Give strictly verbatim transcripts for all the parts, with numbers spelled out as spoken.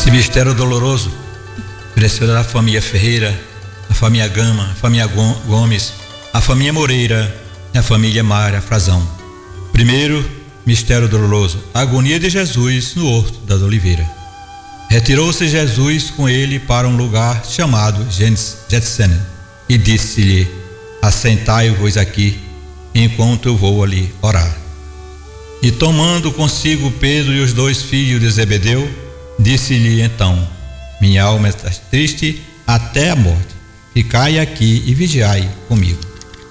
Esse mistério doloroso cresceu da família Ferreira, a família Gama, a família Gomes, a família Moreira e a família Mara Frazão. Primeiro mistério doloroso, a agonia de Jesus no Horto das Oliveiras. Retirou-se Jesus com ele para um lugar chamado Getsemane e disse-lhe: assentai-vos aqui, enquanto eu vou ali orar. E tomando consigo Pedro e os dois filhos de Zebedeu, disse-lhe então: minha alma está triste até a morte, ficai aqui e vigiai comigo.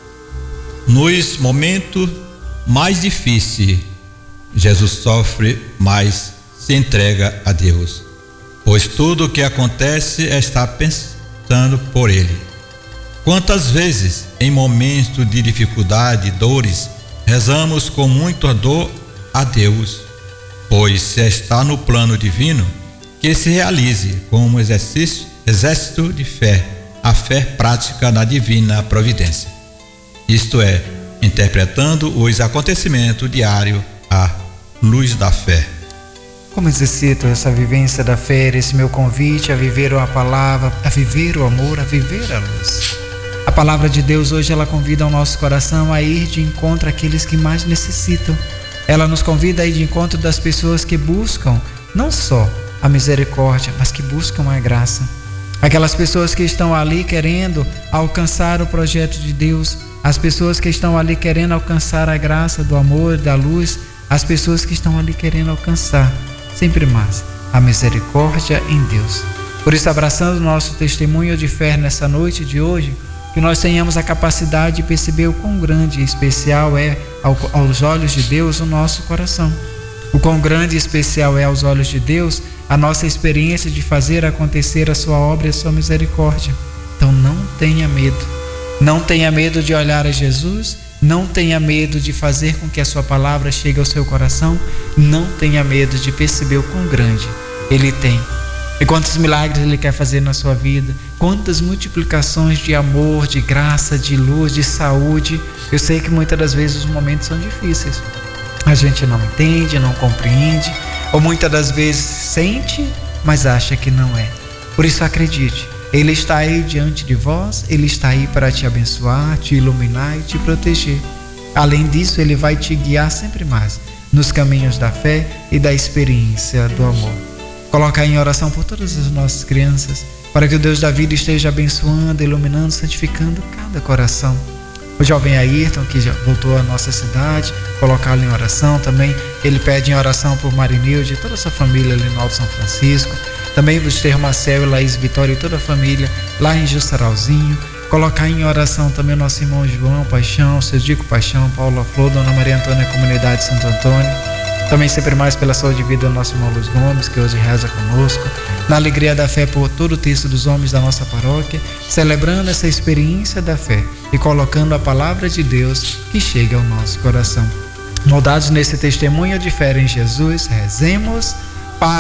Nos momentos mais difíceis, Jesus sofre, mas se entrega a Deus, pois tudo o que acontece está pensando por Ele. Quantas vezes, em momentos de dificuldade e dores, rezamos com muita dor a Deus, pois se está no plano divino, que se realize como exercício, exército de fé, a fé prática na divina providência. Isto é, interpretando os acontecimentos diários à luz da fé. Como exercito essa vivência da fé, esse meu convite a viver a palavra, a viver o amor, a viver a luz. A palavra de Deus hoje ela convida o nosso coração a ir de encontro àqueles que mais necessitam. Ela nos convida a ir de encontro das pessoas que buscam não só a misericórdia, mas que buscam a graça. Aquelas pessoas que estão ali querendo alcançar o projeto de Deus, as pessoas que estão ali querendo alcançar a graça do amor, da luz, as pessoas que estão ali querendo alcançar sempre mais a misericórdia em Deus. Por isso, abraçando o nosso testemunho de fé nessa noite de hoje, que nós tenhamos a capacidade de perceber o quão grande e especial é aos olhos de Deus o nosso coração. O quão grande e especial é aos olhos de Deus a nossa experiência de fazer acontecer a sua obra e a sua misericórdia. Então não tenha medo. Não tenha medo de olhar a Jesus, não tenha medo de fazer com que a sua palavra chegue ao seu coração, não tenha medo de perceber o quão grande Ele tem. E quantos milagres Ele quer fazer na sua vida, quantas multiplicações de amor, de graça, de luz, de saúde. Eu sei que muitas das vezes os momentos são difíceis. A gente não entende, não compreende, ou muitas das vezes sente, mas acha que não é. Por isso acredite, Ele está aí diante de vós, Ele está aí para te abençoar, te iluminar e te proteger. Além disso, Ele vai te guiar sempre mais nos caminhos da fé e da experiência do amor. Coloca em oração por todas as nossas crianças, para que o Deus da vida esteja abençoando, iluminando, santificando cada coração. O jovem Ayrton, que já voltou à nossa cidade, colocá-lo em oração também. Ele pede em oração por Marinilde e toda a sua família ali no Alto São Francisco. Também por ter Marcel e Laís Vitória e toda a família lá em Jussarauzinho. Colocar em oração também o nosso irmão João Paixão, seu Dico Paixão, Paula Flor, Dona Maria Antônia, Comunidade Santo Antônio. Também sempre mais pela saúde e vida do nosso irmão Luiz Gomes, que hoje reza conosco. Na alegria da fé por todo o texto dos homens da nossa paróquia, celebrando essa experiência da fé e colocando a palavra de Deus que chega ao nosso coração. Moldados nesse testemunho de fé em Jesus, rezemos.